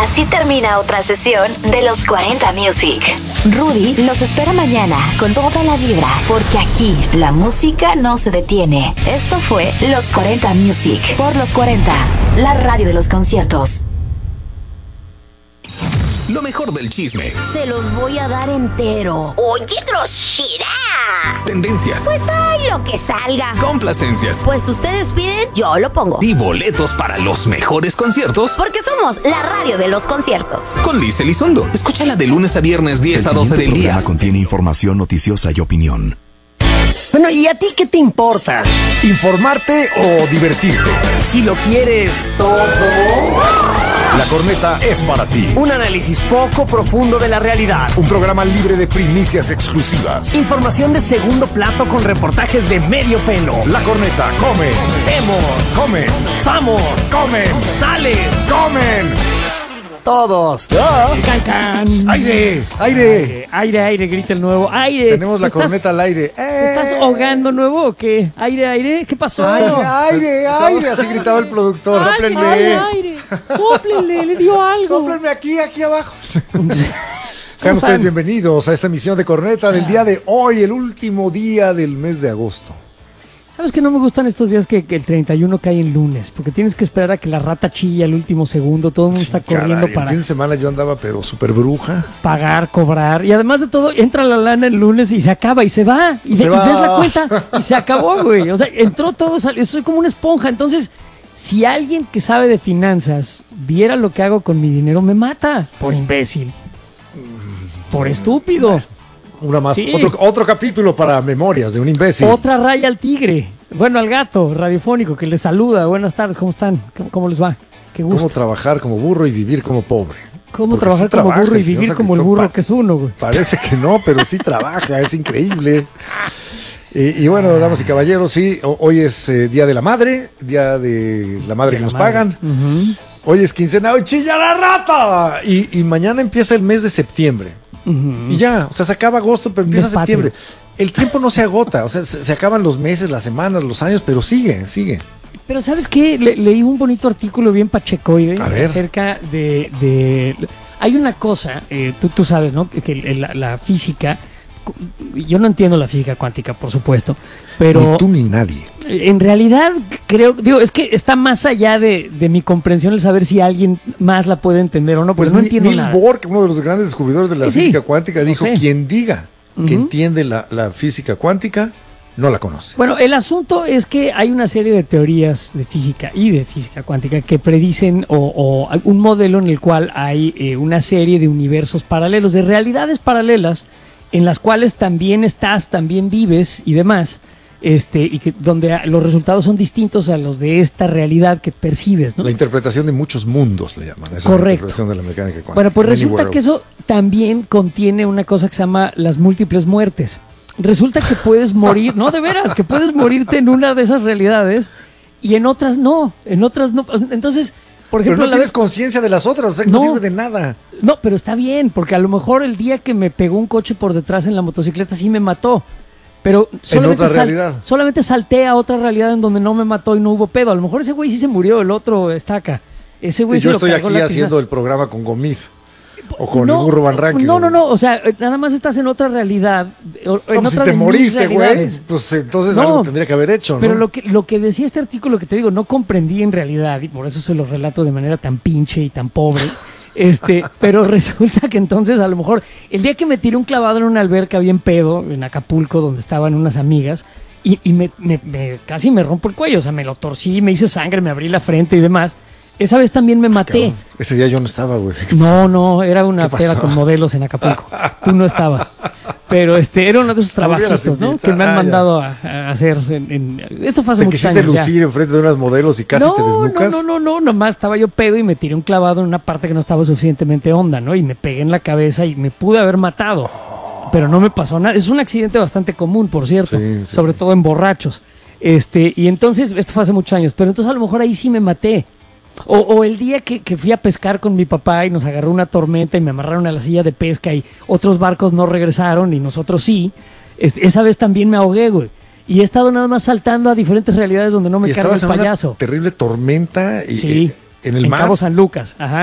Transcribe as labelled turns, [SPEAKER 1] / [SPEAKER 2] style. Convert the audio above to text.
[SPEAKER 1] Así termina otra sesión de los 40 Music. Rudy los espera mañana con toda la vibra, porque aquí la música no se detiene. Esto fue Los 40 Music por Los 40, la radio de los conciertos.
[SPEAKER 2] Lo mejor del chisme.
[SPEAKER 3] Se los voy a dar entero. Oye, grosera.
[SPEAKER 2] Tendencias.
[SPEAKER 3] Pues hay lo que salga.
[SPEAKER 2] Complacencias.
[SPEAKER 3] Pues ustedes piden, yo lo pongo.
[SPEAKER 2] Y boletos para los mejores conciertos.
[SPEAKER 3] Porque somos la radio de los conciertos.
[SPEAKER 2] Con Liz Elizondo. Escúchala de lunes a viernes 10 a 12 del día.
[SPEAKER 4] El programa contiene información noticiosa y opinión.
[SPEAKER 5] Bueno, ¿y a ti qué te importa?
[SPEAKER 6] ¿Informarte o divertirte?
[SPEAKER 5] Si lo quieres todo.
[SPEAKER 6] La Corneta es para ti.
[SPEAKER 5] Un análisis poco profundo de la realidad.
[SPEAKER 6] Un programa libre de primicias exclusivas.
[SPEAKER 5] Información de segundo plato con reportajes de medio pelo.
[SPEAKER 6] La Corneta come.
[SPEAKER 5] Vemos.
[SPEAKER 6] Comen.
[SPEAKER 5] Samos.
[SPEAKER 6] Comen.
[SPEAKER 5] Sales.
[SPEAKER 6] Comen.
[SPEAKER 5] Todos. Can, can.
[SPEAKER 6] Aire. Aire.
[SPEAKER 5] Aire, grita el nuevo. Aire.
[SPEAKER 6] Tenemos la corneta al aire.
[SPEAKER 5] ¿Te estás ahogando nuevo o qué? Aire. ¿Qué pasó?
[SPEAKER 6] Aire. Así gritaba el productor. Sóplenme.
[SPEAKER 5] Aire. Sóplenle, le dio algo.
[SPEAKER 6] Sóplenme aquí abajo. Sean ustedes bienvenidos a esta emisión de Corneta del día de hoy, el último día del mes de agosto.
[SPEAKER 5] ¿Sabes que no me gustan estos días que el 31 cae en lunes? Porque tienes que esperar a que la rata chilla al último segundo, todo el mundo está corriendo para...
[SPEAKER 6] El fin de semana yo andaba pero súper bruja.
[SPEAKER 5] Pagar, cobrar, y además de todo, entra la lana el lunes y se acaba y se va. Y ves la cuenta y se acabó, güey. O sea, entró todo, soy como una esponja. Entonces, si alguien que sabe de finanzas viera lo que hago con mi dinero, me mata. Por imbécil. Por estúpido.
[SPEAKER 6] Una más,
[SPEAKER 5] sí.
[SPEAKER 6] otro capítulo para Memorias de un imbécil.
[SPEAKER 5] Otra raya al tigre. Bueno, al gato radiofónico que les saluda. Buenas tardes, ¿cómo están? ¿Cómo les va? Qué gusto.
[SPEAKER 6] ¿Cómo trabajar como burro y vivir como pobre?
[SPEAKER 5] ¿Cómo trabajar como burro y vivir como el burro que es uno, güey?
[SPEAKER 6] Parece que no, pero sí trabaja, es increíble. Y bueno, damas y caballeros, sí, hoy es Día de la Madre, Día de la Madre que nos pagan. Uh-huh. Hoy es quincena, hoy chilla la rata. Y mañana empieza el mes de septiembre. Uh-huh. Y ya, o sea, se acaba agosto, pero empieza septiembre. El tiempo no se agota, o sea, se acaban los meses, las semanas, los años, pero sigue.
[SPEAKER 5] Pero ¿sabes qué? Leí un bonito artículo bien pachecoide acerca de... Hay una cosa, tú sabes, ¿no? Que la física... Yo no entiendo la física cuántica, por supuesto, pero...
[SPEAKER 6] Ni tú ni nadie.
[SPEAKER 5] En realidad, es que está más allá de mi comprensión el saber si alguien más la puede entender o no, pues no entiendo
[SPEAKER 6] Niels
[SPEAKER 5] nada.
[SPEAKER 6] Bohr, uno de los grandes descubridores de la física cuántica, dijo, quien diga que entiende la física cuántica, no la conoce.
[SPEAKER 5] Bueno, el asunto es que hay una serie de teorías de física y de física cuántica que predicen o un modelo en el cual hay una serie de universos paralelos, de realidades paralelas, en las cuales también estás, también vives y demás, y que donde los resultados son distintos a los de esta realidad que percibes, ¿no?
[SPEAKER 6] La interpretación de muchos mundos le llaman. Esa
[SPEAKER 5] correcto.
[SPEAKER 6] Es la interpretación de la mecánica cuántica.
[SPEAKER 5] Bueno, pues resulta que eso también contiene una cosa que se llama las múltiples muertes. Resulta que puedes morir, no, de veras, que puedes morirte en una de esas realidades y en otras no. Entonces... Por ejemplo,
[SPEAKER 6] pero no tienes conciencia de las otras, o sea, no sirve de nada.
[SPEAKER 5] No, pero está bien, porque a lo mejor el día que me pegó un coche por detrás en la motocicleta sí me mató. Pero solamente salté a otra realidad en donde no me mató y no hubo pedo. A lo mejor ese güey sí se murió, el otro está acá. Ese güey
[SPEAKER 6] yo estoy aquí haciendo el programa con Gomis. O con el burro Van Ranking.
[SPEAKER 5] No, o sea, nada más estás en otra realidad. En
[SPEAKER 6] si te moriste, güey, pues entonces algo tendría que haber hecho, ¿no?
[SPEAKER 5] Pero lo que decía este artículo que te digo, no comprendí en realidad, y por eso se lo relato de manera tan pinche y tan pobre. Pero resulta que entonces a lo mejor el día que me tiré un clavado en una alberca bien pedo, en Acapulco, donde estaban unas amigas, y casi me rompo el cuello, o sea, me lo torcí, me hice sangre, me abrí la frente y demás. Esa vez también me maté.
[SPEAKER 6] Cabrón, ese día yo no estaba, güey.
[SPEAKER 5] No, era una peda con modelos en Acapulco. Tú no estabas. Pero era uno de esos trabajitos, ¿no? Que me han mandado a hacer. Esto fue hace muchos años.
[SPEAKER 6] ¿Te quisiste lucir enfrente de unas modelos y casi te desnucas?
[SPEAKER 5] No, nomás estaba yo pedo y me tiré un clavado en una parte que no estaba suficientemente honda, ¿no? Y me pegué en la cabeza y me pude haber matado. Pero no me pasó nada. Es un accidente bastante común, por cierto. Sobre todo en borrachos. Y entonces, esto fue hace muchos años. Pero entonces a lo mejor ahí sí me maté. O el día que fui a pescar con mi papá y nos agarró una tormenta y me amarraron a la silla de pesca y otros barcos no regresaron y nosotros sí, esa vez también me ahogué, güey. Y he estado nada más saltando a diferentes realidades donde no me carga el payaso.
[SPEAKER 6] Una terrible tormenta
[SPEAKER 5] en el mar. En Cabo San Lucas, ajá.